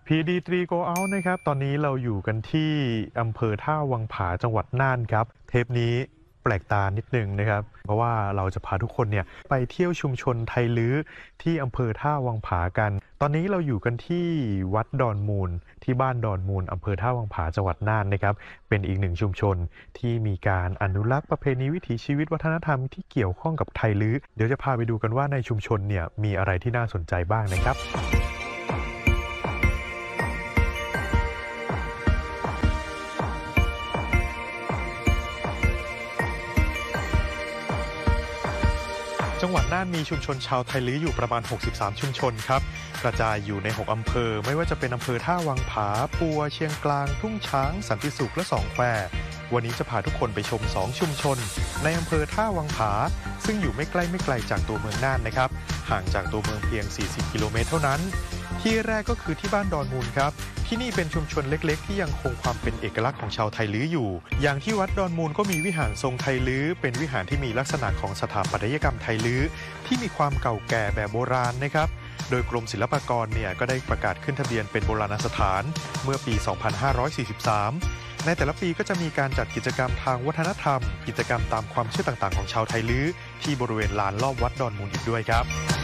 PD3 Go Out นะครับตอนนี้เราอยู่กันที่อำเภอท่าวังผาจังหวัดน่านครับเทปนี้แปลกตานิดนึงนะครับเพราะว่าเราจะพาทุกคนเนี่ยไปเที่ยวชุมชนไทยลื้อที่อำเภอท่าวังผากันตอนนี้เราอยู่กันที่วัดดอนมูลที่บ้านดอนมูลอำเภอท่าวังผาจังหวัดน่านนะครับเป็นอีกหนึ่งชุมชนที่มีการอนุรักษ์ประเพณีวิถีชีวิตวัฒนธรรมที่เกี่ยวข้องกับไทยลื้อเดี๋ยวจะพาไปดูกันว่าในชุมชนเนี่ยมีอะไรที่น่าสนใจบ้างนะครับจังหวัดน่านมีชุมชนชาวไทยลื้ออยู่ประมาณ63ชุมชนครับกระจายอยู่ใน6อำเภอไม่ว่าจะเป็นอำเภอท่าวังผาปัวเชียงกลางทุ่งช้างสันติสุขและสองแคววันนี้จะพาทุกคนไปชม2ชุมชนในอำเภอท่าวังผาซึ่งอยู่ไม่ไกลจากตัวเมืองน่านนะครับห่างจากตัวเมืองเพียง40กิโลเมตรเท่านั้นที่แรกก็คือที่บ้านดอนมูลครับที่นี่เป็นชุมชนเล็กๆที่ยังคงความเป็นเอกลักษณ์ของชาวไทยลื้ออยู่อย่างที่วัดดอนมูลก็มีวิหารทรงไทยลื้อเป็นวิหารที่มีลักษณะของสถาปัตยกรรมไทยลื้อที่มีความเก่าแก่แบบโบราณนะครับโดยกรมศิลปากรเนี่ยก็ได้ประกาศขึ้นทะเบียนเป็นโบราณสถานเมื่อปี 2543ในแต่ละปีก็จะมีการจัดกิจกรรมทางวัฒนธรรมกิจกรรมตามความเชื่อต่างๆของชาวไทยลื้อที่บริเวณลานรอบวัดดอนมูลอีกด้วยครับ